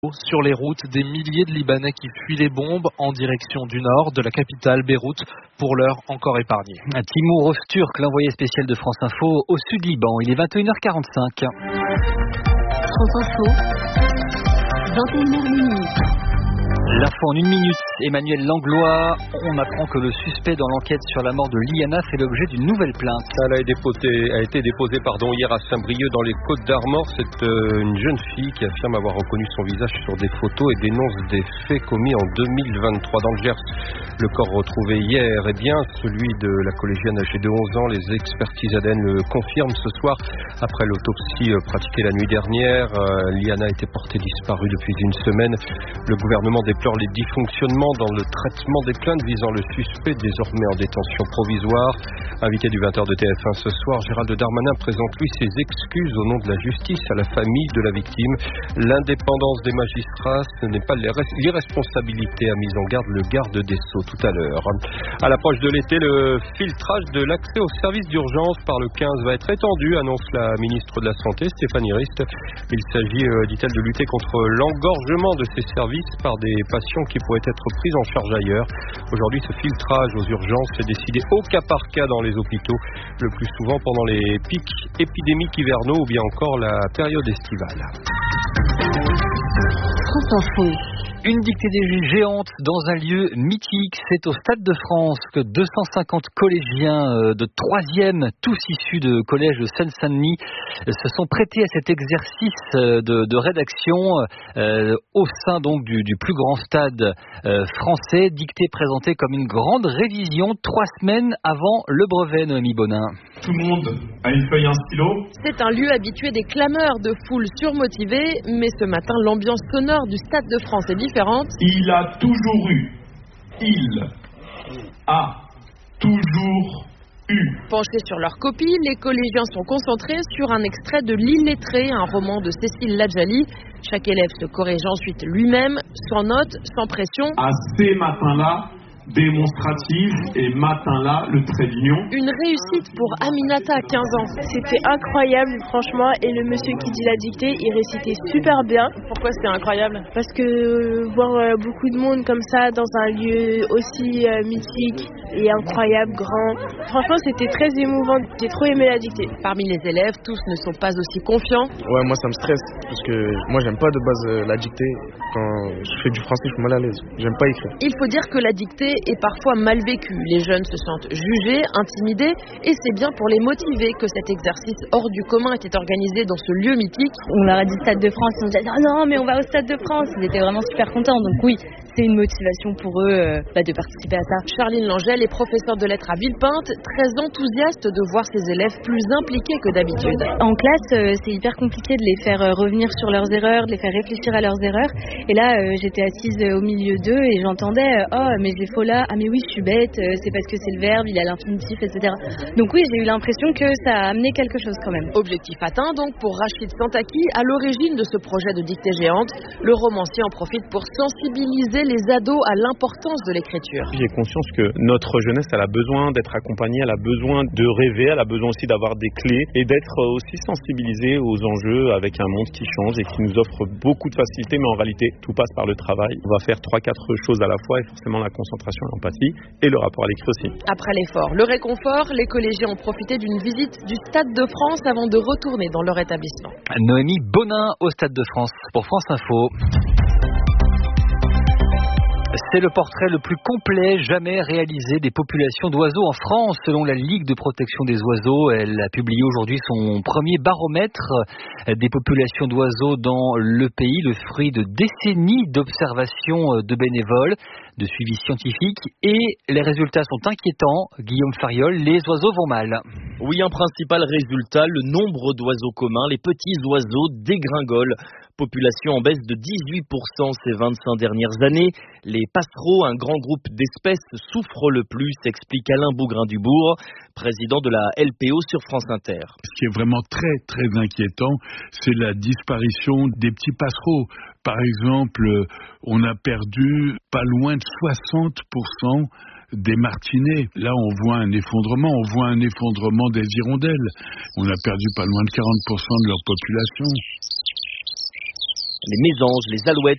Sur les routes, des milliers de Libanais qui fuient les bombes en direction du nord de la capitale Beyrouth, pour l'heure encore épargnés. Timour Öztürk, l'envoyé spécial de France Info au sud Liban. Il est 21h45. France Info, 21h. L'info en une minute. Emmanuel Langlois, on apprend que le suspect dans l'enquête sur la mort de Liana fait l'objet d'une nouvelle plainte. Elle a été déposée hier à Saint-Brieuc dans les Côtes-d'Armor. C'est une jeune fille qui affirme avoir reconnu son visage sur des photos et dénonce des faits commis en 2023 dans le Gers. Le corps retrouvé hier est bien celui de la collégienne âgée de 11 ans. Les expertises ADN le confirment ce soir. Après l'autopsie pratiquée la nuit dernière, Liana a été portée disparue depuis une semaine. Le gouvernement déplore les dysfonctionnements dans le traitement des plaintes visant le suspect, désormais en détention provisoire. Invité du 20h de TF1 ce soir, Gérald Darmanin présente lui ses excuses au nom de la justice à la famille de la victime. L'indépendance des magistrats, ce n'est pas l'irresponsabilité, a mis en garde le garde des Sceaux tout à l'heure. À l'approche de l'été, le filtrage de l'accès aux services d'urgence par le 15 va être étendu, annonce la ministre de la Santé, Stéphanie Rist. Il s'agit, dit-elle, de lutter contre l'engorgement de ces services par des patients qui pourraient être pris en charge ailleurs. Aujourd'hui, ce filtrage aux urgences est décidé au cas par cas dans les hôpitaux, le plus souvent pendant les pics épidémiques hivernaux ou bien encore la période estivale. France Info. Une dictée des géantes dans un lieu mythique. C'est au Stade de France que 250 collégiens de 3e, tous issus de collèges de Seine-Saint-Denis, se sont prêtés à cet exercice de rédaction au sein donc du plus grand stade français. Dictée présentée comme une grande révision 3 semaines avant le brevet, Noémie Bonin. Tout le monde a une feuille et un stylo. C'est un lieu habitué des clameurs de foules surmotivées, mais ce matin, l'ambiance sonore du Stade de France est différente. Il a toujours eu. Penchés sur leur copie, les collégiens sont concentrés sur un extrait de L'Illettré, un roman de Cécile Ladjali. Chaque élève se corrige ensuite lui-même, sans notes, sans pression. À ces matins-là, démonstrative, et matin-là, le trait d'union. Une réussite pour Aminata à 15 ans. C'était incroyable, franchement, et le monsieur qui dit la dictée, il récitait super bien. Pourquoi c'était incroyable ? Parce que voir beaucoup de monde comme ça dans un lieu aussi mythique et incroyable, grand, franchement c'était très émouvant. J'ai trop aimé la dictée. Parmi les élèves, tous ne sont pas aussi confiants. Ouais, moi ça me stresse, parce que moi j'aime pas de base la dictée. Quand je fais du français, je suis mal à l'aise. J'aime pas écrire. Il faut dire que la dictée est parfois mal vécue. Les jeunes se sentent jugés, intimidés, et c'est bien pour les motiver que cet exercice hors du commun était organisé dans ce lieu mythique. On leur a dit Stade de France, ils ont dit non mais on va au Stade de France. Ils étaient vraiment super contents, donc oui, c'est une motivation pour eux de participer à ça. Charline Langel est professeure de lettres à Villepinte, très enthousiaste de voir ses élèves plus impliqués que d'habitude. En classe, c'est hyper compliqué de les faire revenir sur leurs erreurs, de les faire réfléchir à leurs erreurs. Et là, j'étais assise au milieu d'eux et j'entendais oh mais j'ai faux là, ah mais oui je suis bête, c'est parce que c'est le verbe, il a l'infinitif, etc. Donc oui, j'ai eu l'impression que ça a amené quelque chose quand même. Objectif atteint donc pour Rachid Santaki, à l'origine de ce projet de dictée géante. Le romancier en profite pour sensibiliser les ados à l'importance de l'écriture. J'ai conscience que notre jeunesse, elle a besoin d'être accompagnée, elle a besoin de rêver, elle a besoin aussi d'avoir des clés et d'être aussi sensibilisée aux enjeux avec un monde qui change et qui nous offre beaucoup de facilité, mais en réalité, tout passe par le travail. On va faire 3-4 choses à la fois et forcément la concentration et l'empathie et le rapport à l'écrit aussi. Après l'effort, le réconfort, les collégiens ont profité d'une visite du Stade de France avant de retourner dans leur établissement. Noémie Bonin au Stade de France pour France Info. C'est le portrait le plus complet jamais réalisé des populations d'oiseaux en France. Selon la Ligue de protection des oiseaux, elle a publié aujourd'hui son premier baromètre des populations d'oiseaux dans le pays, le fruit de décennies d'observations de bénévoles, de suivi scientifique, et les résultats sont inquiétants. Guillaume Fariol, les oiseaux vont mal. Oui, un principal résultat, le nombre d'oiseaux communs, les petits oiseaux dégringolent. Population en baisse de 18% ces 25 dernières années. Les passereaux, un grand groupe d'espèces, souffrent le plus, explique Alain Bougrain-Dubourg, président de la LPO sur France Inter. Ce qui est vraiment très très inquiétant, c'est la disparition des petits passereaux. Par exemple, on a perdu pas loin de 60% des martinets. Là, on voit un effondrement des hirondelles. On a perdu pas loin de 40% de leur population. Les mésanges, les alouettes